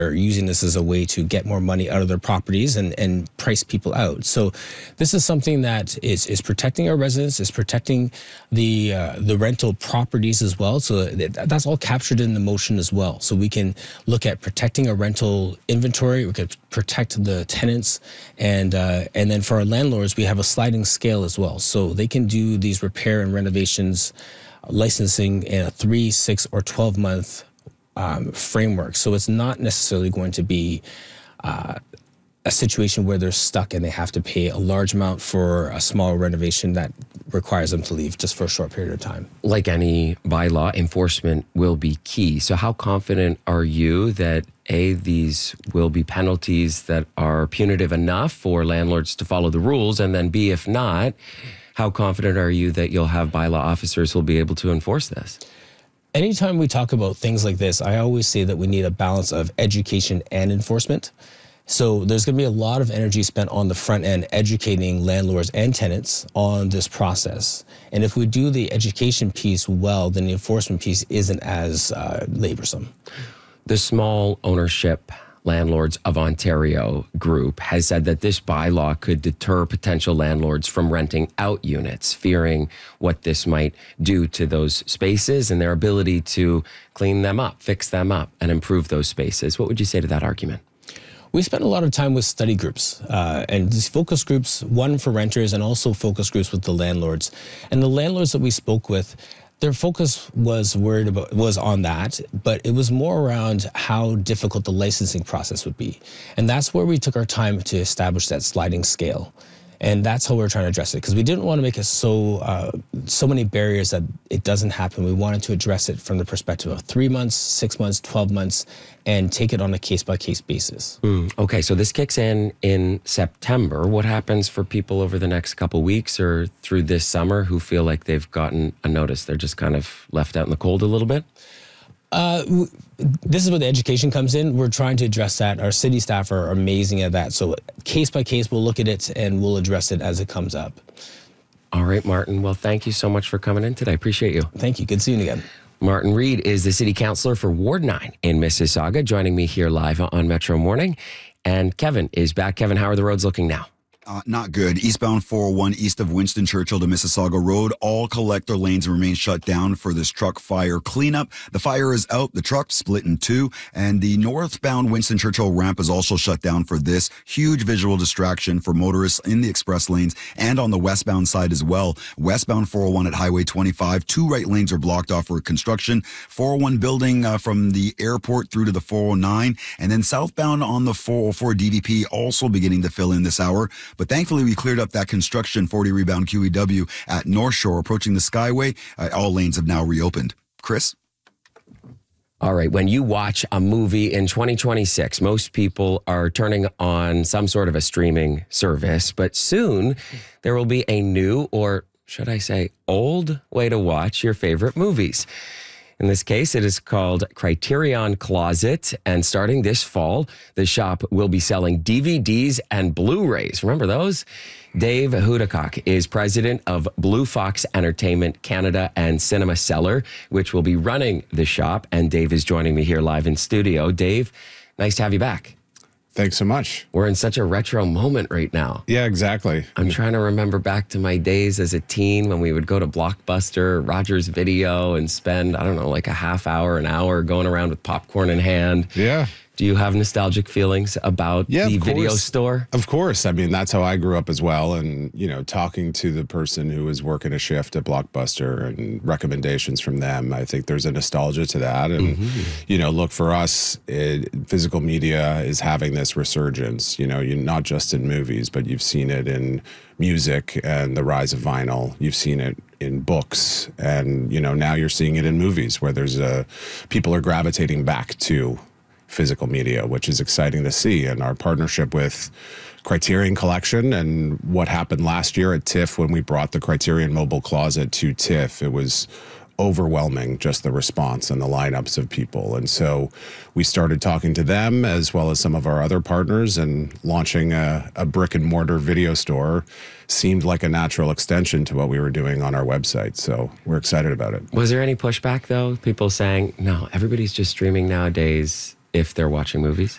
are using this as a way to get more money out of their properties and price people out. So this is something that is protecting our residents, is protecting the rental properties as well. So that's all captured in the motion as well. So we can look at protecting a rental inventory, we could protect the tenants, and then for our landlords, we have a sliding scale as well. So they can do these repair and renovations licensing in a 3, 6, or 12-month framework. So it's not necessarily going to be a situation where they're stuck and they have to pay a large amount for a small renovation that requires them to leave just for a short period of time. Like any bylaw, enforcement will be key. So how confident are you that A, these will be penalties that are punitive enough for landlords to follow the rules, and then B, if not, how confident are you that you'll have bylaw officers who will be able to enforce this? Anytime we talk about things like this, I always say that we need a balance of education and enforcement. So there's going to be a lot of energy spent on the front end educating landlords and tenants on this process. And if we do the education piece well, then the enforcement piece isn't as laborsome. The Small Ownership Landlords of Ontario group has said that this bylaw could deter potential landlords from renting out units, fearing what this might do to those spaces and their ability to clean them up, fix them up, and improve those spaces. What would you say to that argument? We spent a lot of time with study groups and these focus groups, one for renters and also focus groups with the landlords. And the landlords that we spoke with, their focus was on that, but it was more around how difficult the licensing process would be. And that's where we took our time to establish that sliding scale. And that's how we're trying to address it, because we didn't want to make it so many barriers that it doesn't happen. We wanted to address it from the perspective of 3 months, 6 months, 12 months, and take it on a case-by-case basis. Okay, so this kicks in September. What happens for people over the next couple weeks or through this summer who feel like they've gotten a notice? They're just kind of left out in the cold a little bit? This is where the education comes in. We're trying to address that. Our city staff are amazing at that. So case by case, we'll look at it and we'll address it as it comes up. All right, Martin. Well, thank you so much for coming in today. I appreciate you. Thank you. Good seeing you again. Martin Reed is the city councillor for Ward 9 in Mississauga, joining me here live on Metro Morning. And Kevin is back. Kevin, how are the roads looking now? Not good. Eastbound 401 east of Winston Churchill to Mississauga Road. All collector lanes remain shut down for this truck fire cleanup. The fire is out. The truck split in two. And the northbound Winston Churchill ramp is also shut down for this huge visual distraction for motorists in the express lanes and on the westbound side as well. Westbound 401 at Highway 25. 2 right lanes are blocked off for construction. 401 building from the airport through to the 409. And then southbound on the 404 DVP also beginning to fill in this hour. But thankfully, we cleared up that construction 40 rebound QEW at North Shore approaching the Skyway. All lanes have now reopened. Chris? All right. When you watch a movie in 2026, most people are turning on some sort of a streaming service. But soon, there will be a new, or should I say, old way to watch your favorite movies. In this case, it is called Criterion Closet, and starting this fall, the shop will be selling DVDs and Blu-rays. Remember those? Dave Hudacock is president of Blue Fox Entertainment Canada and Cinema Cellar, which will be running the shop, and Dave is joining me here live in studio. Dave, nice to have you back. Thanks so much. We're in such a retro moment right now. Yeah, exactly. I'm trying to remember back to my days as a teen when we would go to Blockbuster, Rogers Video, and spend, I don't know, like a half hour, an hour going around with popcorn in hand. Yeah. Do you have nostalgic feelings about the video store? Of course. I mean, that's how I grew up as well. And, you know, talking to the person who was working a shift at Blockbuster and recommendations from them, I think there's a nostalgia to that. And, you know, look, for us, physical media is having this resurgence, you know, not just in movies, but you've seen it in music and the rise of vinyl. You've seen it in books. And, you know, now you're seeing it in movies where there's people are gravitating back to physical media, which is exciting to see. And our partnership with Criterion Collection and what happened last year at TIFF when we brought the Criterion Mobile Closet to TIFF, it was overwhelming, just the response and the lineups of people. And so we started talking to them as well as some of our other partners, and launching a brick and mortar video store seemed like a natural extension to what we were doing on our website. So we're excited about it. Was there any pushback though? People saying, no, everybody's just streaming nowadays if they're watching movies?